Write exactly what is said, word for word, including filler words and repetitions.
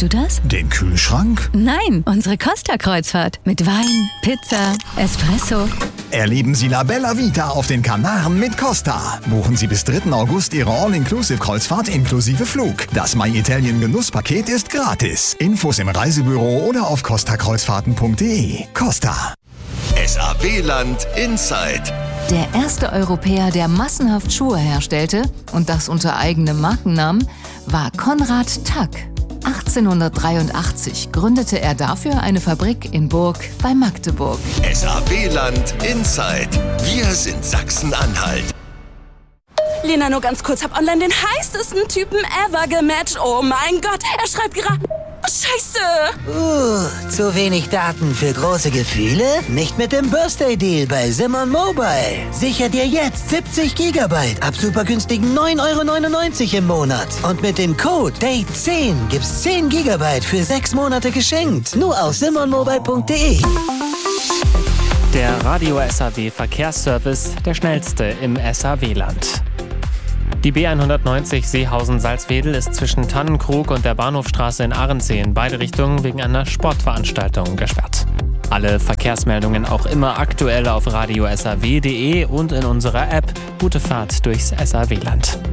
Siehst du das? Den Kühlschrank? Nein, unsere Costa-Kreuzfahrt. Mit Wein, Pizza, Espresso. Erleben Sie La Bella Vita auf den Kanaren mit Costa. Buchen Sie bis dritten August Ihre All-Inclusive-Kreuzfahrt inklusive Flug. Das My Italien Genusspaket ist gratis. Infos im Reisebüro oder auf costa kreuzfahrten punkt de. Costa. S A W-Land Inside. Der erste Europäer, der massenhaft Schuhe herstellte, und das unter eigenem Markennamen, war Konrad Tack. achtzehnhundertdreiundachtzig gründete er dafür eine Fabrik in Burg bei Magdeburg. S A W-Land Inside. Wir sind Sachsen-Anhalt. Lena, nur ganz kurz, hab online den heißesten Typen ever gematcht. Oh mein Gott, er schreibt gerade... Scheiße! Uh, zu wenig Daten für große Gefühle? Nicht mit dem Birthday Deal bei Simon Mobile. Sicher dir jetzt siebzig Gigabyte ab super günstigen neun Euro neunundneunzig im Monat. Und mit dem Code Date zehn gibt's zehn Gigabyte für sechs Monate geschenkt. Nur auf simon mobile punkt de. Der Radio S A W Verkehrsservice, der schnellste im S A W-Land. Die B hundertneunzig Seehausen-Salzwedel ist zwischen Tannenkrug und der Bahnhofstraße in Ahrensee in beide Richtungen wegen einer Sportveranstaltung gesperrt. Alle Verkehrsmeldungen auch immer aktuell auf radio s a w punkt de und in unserer App. Gute Fahrt durchs S A W-Land.